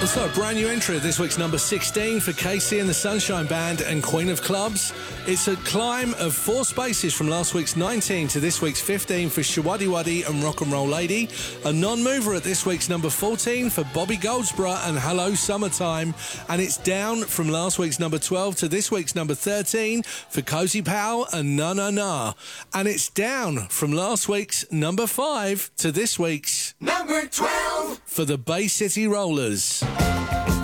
So, a brand new entry of this week's number 16 for KC and the Sunshine Band and Queen of Clubs. It's a climb of 4 spaces from last week's 19 to this week's 15 for Shawaddy Waddy and Rock and Roll Lady. A non-mover at this week's number 14 for Bobby Goldsborough and Hello Summertime. And it's down from last week's number 12 to this week's number 13 for Cozy Powell and Na Na Na. And it's down from last week's number 5 to this week's number 12 for the Bay City Rollers.